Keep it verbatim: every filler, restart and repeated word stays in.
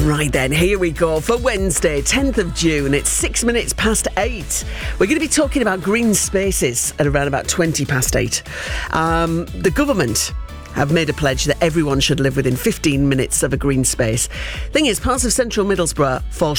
Right then, here we go for Wednesday, tenth of June. It's six minutes past eight. We're going to be talking about green spaces at around about twenty past eight. Um, the government have made a pledge that everyone should live within fifteen minutes of a green space. Thing is, parts of central Middlesbrough fall